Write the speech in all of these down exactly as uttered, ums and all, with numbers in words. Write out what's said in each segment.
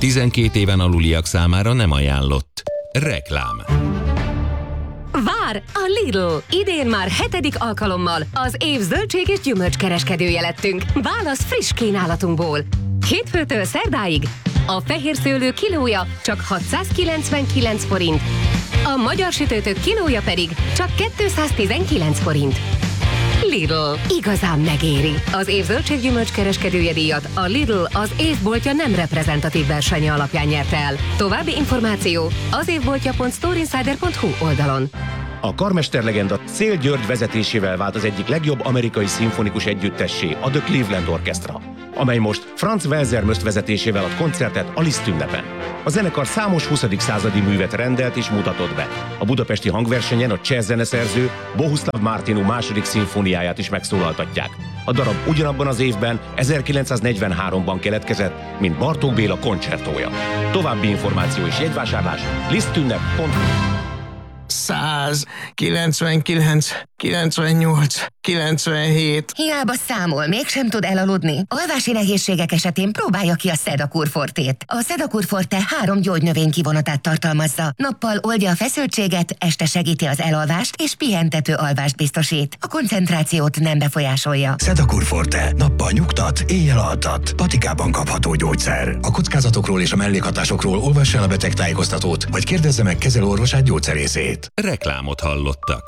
tizenkét éven aluliak számára nem ajánlott. Reklám. Vár a Lidl! Idén már hetedik alkalommal az év zöldség és gyümölcskereskedője lettünk. Válasz friss kínálatunkból. Hétfőtől szerdáig a fehér szőlő kilója csak hatszázkilencvenkilenc forint, a magyar sütőtök kilója pedig csak kétszáztizenkilenc forint. Lidl. Igazán megéri. Az év zöldséggyümölcs kereskedője díjat a Lidl az évboltja nem reprezentatív versenye alapján nyerte el. További információ az évboltja pont storeinsider pont hu oldalon. A karmesterlegenda Szél György vezetésével vált az egyik legjobb amerikai szimfonikus együttessé, a The Cleveland Orchestra, amely most Franz Welser Möst vezetésével ad koncertet a Liszt ünnepen. A zenekar számos huszadik századi művet rendelt és mutatott be. A budapesti hangversenyen a cseh zeneszerző Bohuslav Martinu második szimfóniáját is megszólaltatják. A darab ugyanabban az évben, ezerkilencszáznegyvenháromban keletkezett, mint Bartók Béla koncertója. További információ és jegyvásárlás lisztünnep pont hu. száz, kilencvenkilenc, kilencvennyolc, kilencvenhét. Hiába számol, mégsem tud elaludni? Alvási nehézségek esetén próbálja ki a Sedakur Fortét. A Sedakur Forte három gyógynövény kivonatát tartalmazza. Nappal oldja a feszültséget, este segíti az elalvást és pihentető alvást biztosít. A koncentrációt nem befolyásolja. Sedakur Forte. Nappal nyugtat, éjjel altat. Patikában kapható gyógyszer. A kockázatokról és a mellékhatásokról olvassa el a betegtájékoztatót, vagy kérdezze meg kezelőorvosát, gyógyszerészét. Reklámot hallottak.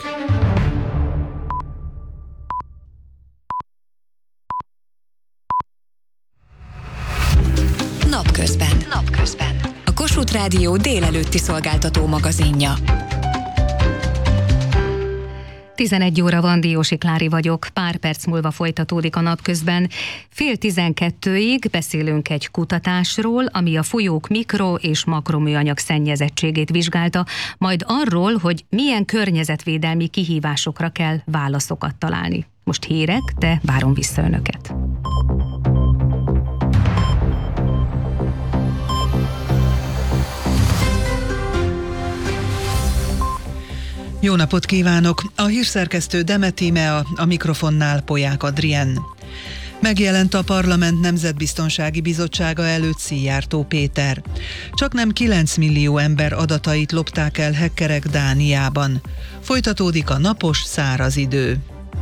Napközben. Napközben. A Kossuth Rádió délelőtti szolgáltató magazinja. tizenegy óra van, Diósi Klári vagyok, pár perc múlva folytatódik a Napközben. Fél tizenkettőig beszélünk egy kutatásról, ami a folyók mikro- és makroműanyag szennyezettségét vizsgálta, majd arról, hogy milyen környezetvédelmi kihívásokra kell válaszokat találni. Most hírek, de várom vissza önöket. Jó napot kívánok! A hírszerkesztő Demet Tímea, a mikrofonnál Polyák Adrien. Megjelent a Parlament Nemzetbiztonsági Bizottsága előtt Szijjártó Péter. Csaknem kilenc millió ember adatait lopták el hackerek Dániában. Folytatódik a napos, száraz idő.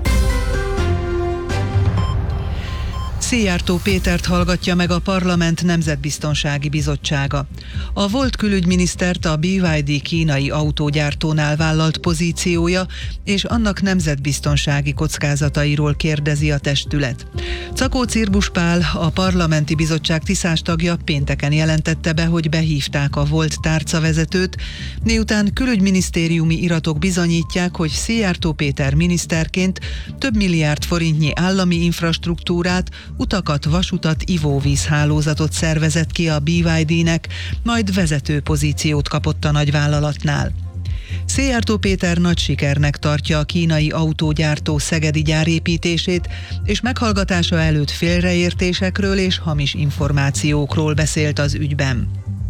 Szijjártó Pétert hallgatja meg a Parlament Nemzetbiztonsági Bizottsága. A volt külügyminisztert a bé ipszilon dé kínai autógyártónál vállalt pozíciója és annak nemzetbiztonsági kockázatairól kérdezi a testület. Czakó Cirbusz Pál, a Parlamenti Bizottság tiszás tagja pénteken jelentette be, hogy behívták a volt tárcavezetőt, miután külügyminisztériumi iratok bizonyítják, hogy Szijjártó Péter miniszterként több milliárd forintnyi állami infrastruktúrát, utakat, vasutat, ivóvízhálózatot szervezett ki a bé ipszilon dé-nek, majd vezető pozíciót kapott a nagyvállalatnál. Szijjártó Péter nagy sikernek tartja a kínai autógyártó szegedi gyárépítését, és meghallgatása előtt félreértésekről és hamis információkról beszélt az ügyben.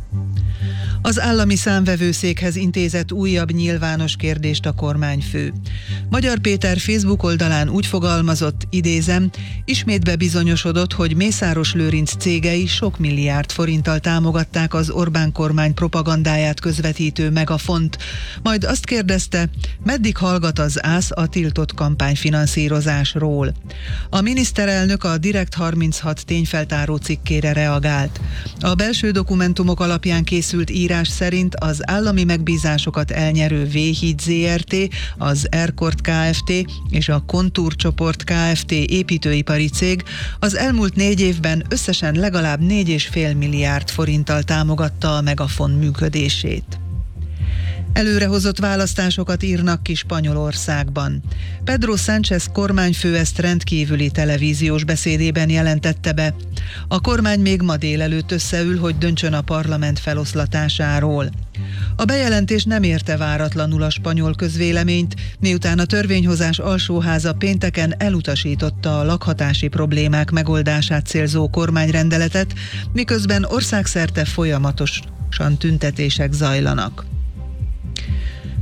Az állami számvevőszékhez intézett újabb nyilvános kérdést a kormányfő. Magyar Péter Facebook oldalán úgy fogalmazott, idézem, ismét bebizonyosodott, hogy Mészáros Lőrinc cégei sok milliárd forinttal támogatták az Orbán kormány propagandáját közvetítő Megafont. Majd azt kérdezte, meddig hallgat az ÁSZ a tiltott kampányfinanszírozásról. A miniszterelnök a Direkt harminchat tényfeltáró cikkére reagált. A belső dokumentumok alapján készült írás szerint az állami megbízásokat elnyerő V-Híd zé er té, az Erkort Kft. És a Kontúr Csoport Kft. Építőipari cég az elmúlt négy évben összesen legalább négy egész öt milliárd forinttal támogatta a Megafon működését. Előrehozott választásokat írnak ki Spanyolországban. Pedro Sánchez kormányfő ezt rendkívüli televíziós beszédében jelentette be. A kormány még ma délelőtt összeül, hogy döntsön a parlament feloszlatásáról. A bejelentés nem érte váratlanul a spanyol közvéleményt, miután a törvényhozás alsóháza pénteken elutasította a lakhatási problémák megoldását célzó kormányrendeletet, miközben országszerte folyamatosan tüntetések zajlanak.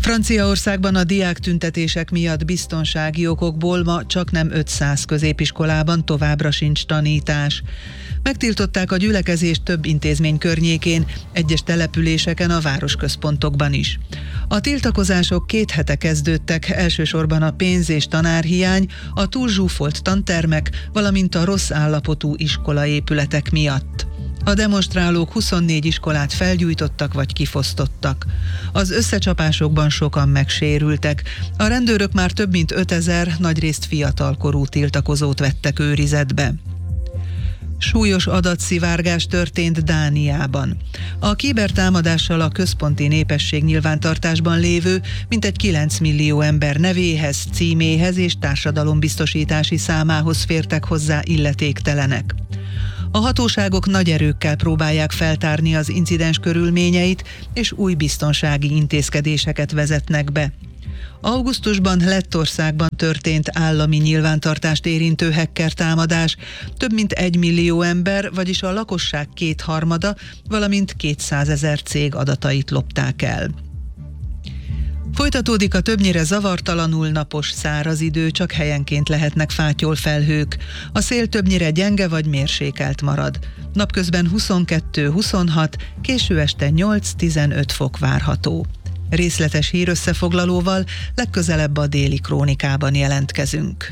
Franciaországban a diáktüntetések miatt biztonsági okokból ma csaknem ötszáz középiskolában továbbra sincs tanítás. Megtiltották a gyülekezést több intézmény környékén, egyes településeken, a városközpontokban is. A tiltakozások két hete kezdődtek, elsősorban a pénz- és tanárhiány, a túlzsúfolt tantermek, valamint a rossz állapotú iskolaépületek miatt. A demonstrálók huszonnégy iskolát felgyújtottak vagy kifosztottak. Az összecsapásokban sokan megsérültek. A rendőrök már több mint ötezer, nagyrészt fiatalkorú tiltakozót vettek őrizetbe. Súlyos adatszivárgás történt Dániában. A kibertámadással a központi népességnyilvántartásban lévő mintegy kilenc millió ember nevéhez, címéhez és társadalombiztosítási számához fértek hozzá illetéktelenek. A hatóságok nagy erőkkel próbálják feltárni az incidens körülményeit, és új biztonsági intézkedéseket vezetnek be. Augusztusban Lettországban történt állami nyilvántartást érintő hacker támadás. Több mint egy millió ember, vagyis a lakosság kétharmada, valamint kétszázezer cég adatait lopták el. Folytatódik a többnyire zavartalanul napos száraz idő, csak helyenként lehetnek fátyol felhők. A szél többnyire gyenge vagy mérsékelt marad. Napközben huszonkettő-huszonhat, késő este nyolc-tizenöt fok várható. Részletes hírösszefoglalóval legközelebb a Déli Krónikában jelentkezünk.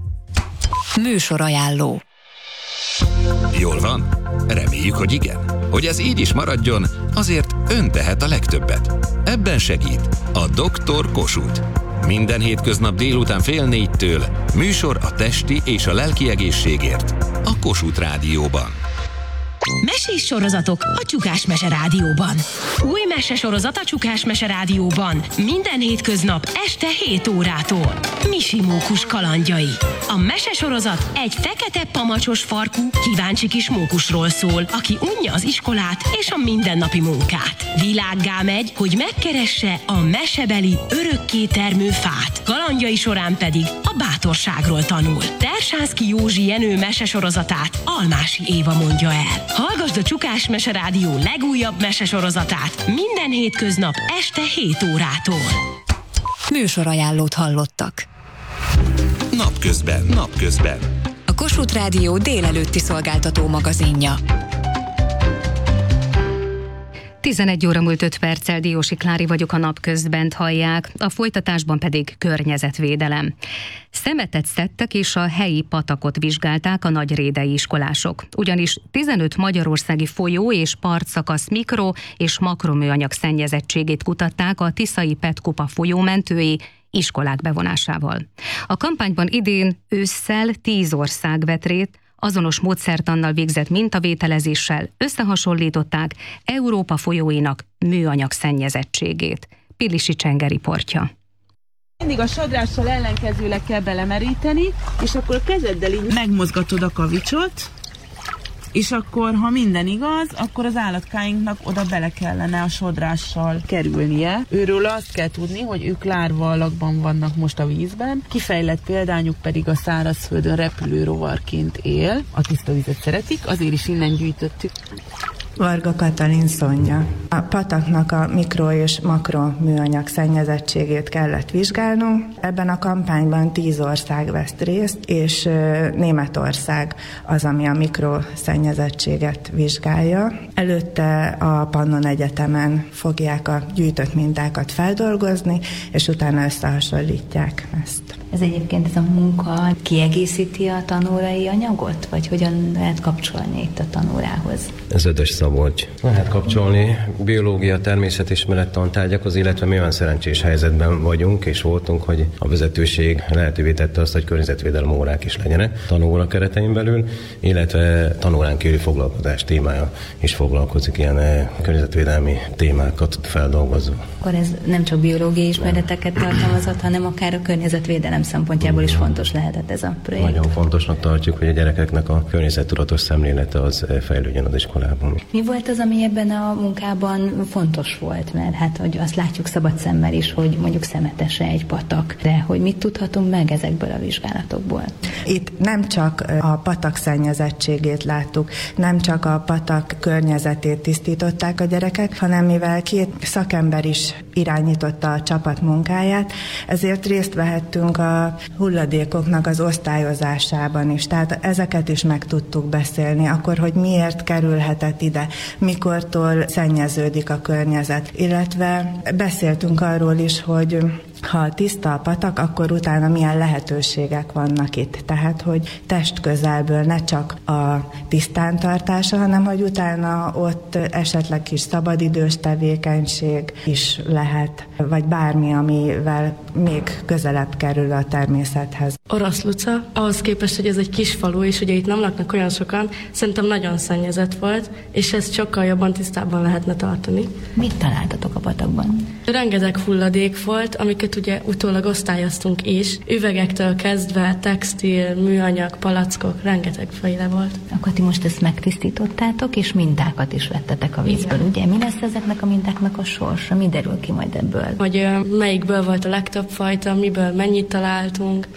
Műsorajánló. Jól van? Reméljük, hogy igen. Hogy ez így is maradjon, azért ön tehet a legtöbbet. Ebben segít a doktor Kossuth. Minden hétköznap délután fél négytől műsor a testi és a lelki egészségért a Kossuth Rádióban. Mesés sorozatok a Csukás Mese Rádióban. Új mesesorozat a Csukás Mese Rádióban. Minden hétköznap este hét órától. Misi mókus kalandjai. A mesesorozat egy fekete pamacsos farkú, kíváncsi kis mókusról szól, aki unja az iskolát és a mindennapi munkát. Világgá megy, hogy megkeresse a mesebeli örökké termő fát. Kalandjai során pedig a bátorságról tanul. Tersánszky Józsi Jenő mesesorozatát Almási Éva mondja el. Hallgasd a Csukás Mese Rádió legújabb mesesorozatát minden hétköznap este hét órától. Műsorajánlót hallottak. Napközben, napközben. A Kossuth Rádió délelőtti szolgáltató magazinja. tizenegy óra múlt öt perccel, Diósi Klári vagyok, a Napközbent hallják, a folytatásban pedig környezetvédelem. Szemetet szedtek és a helyi patakot vizsgálták a nagyrédei iskolások. Ugyanis tizenöt magyarországi folyó és partszakasz mikro- és makroműanyag szennyezettségét kutatták a Tiszai Petkupa folyómentői iskolák bevonásával. A kampányban idén ősszel tíz ország vett részt, azonos módszertannal végzett mintavételezéssel összehasonlították Európa folyóinak műanyag szennyezettségét. Pilisi Csenge riportja. Mindig a sodrással ellenkezőleg kell belemeríteni, és akkor a kezeddel így megmozgatod a kavicsot, és akkor, ha minden igaz, akkor az állatkáinknak oda bele kellene a sodrással kerülnie. Őről azt kell tudni, hogy ők lárva alakban vannak most a vízben, kifejlett példányuk pedig a szárazföldön repülő rovarként él. A tiszta vizet szeretik, azért is innen gyűjtöttük. Varga Katalin Szonya. A pataknak a mikro- és makroműanyag szennyezettségét kellett vizsgálnunk. Ebben a kampányban tíz ország vesz részt, és Németország az, ami a mikroszennyezettséget vizsgálja. Előtte a Pannon Egyetemen fogják a gyűjtött mintákat feldolgozni, és utána összehasonlítják ezt. Ez egyébként ez a munka kiegészíti a tanórai anyagot, vagy hogyan lehet kapcsolni itt a tanórához? Ez Ödös Szabolcs. Lehet kapcsolni biológia, természetismeret tantárgyakhoz, illetve mi olyan szerencsés helyzetben vagyunk és voltunk, hogy a vezetőség lehetővé tette azt, hogy környezetvédelem órák is legyenek tanóra keretein belül, illetve tanórán kívüli foglalkozás témája is foglalkozik ilyen környezetvédelmi témákat feldolgozó. Akkor ez nem csak biológiai ismereteket tartalmazott, hanem akár a környezetvédelem szempontjából is fontos lehetett ez a projekt. Nagyon fontosnak tartjuk, hogy a gyerekeknek a környezettudatos szemlélete az fejlődjön az iskolában. Mi volt az, ami ebben a munkában fontos volt? Mert hát, hogy azt látjuk szabad szemmel is, hogy mondjuk szemetese egy patak, de hogy mit tudhatunk meg ezekből a vizsgálatokból? Itt nem csak a patak szennyezettségét láttuk, nem csak a patak környezetét tisztították a gyerekek, hanem mivel két szakember is irányította a csapat munkáját, ezért részt vehettünk a hulladékoknak az osztályozásában is. Tehát ezeket is meg tudtuk beszélni, akkor, hogy miért kerülhetett ide, mikortól szennyeződik a környezet. Illetve beszéltünk arról is, hogy ha tiszta a patak, akkor utána milyen lehetőségek vannak itt. Tehát, hogy testközelből ne csak a tisztántartása, hanem hogy utána ott esetleg kis szabadidős tevékenység is lehet, vagy bármi, amivel még közelebb kerül a természethez. Orosz Luca, ahhoz képest, hogy ez egy kis falu, és ugye itt nem laknak olyan sokan, szerintem nagyon szennyezett volt, és ezt sokkal jobban tisztában lehetne tartani. Mit találtatok a patakban? Rengeteg hulladék volt, amiket ugye utólag osztályoztunk is. Üvegektől kezdve, textil, műanyag, palackok, rengeteg féle volt. Akkor ti most ezt megtisztítottátok, és mintákat is vettetek a vízből, igen. Ugye? Mi lesz ezeknek a mintáknak a sorsa? Mi derül ki majd ebből? Hogy melyikből volt a legtöbb fajta, miből mennyit találtunk.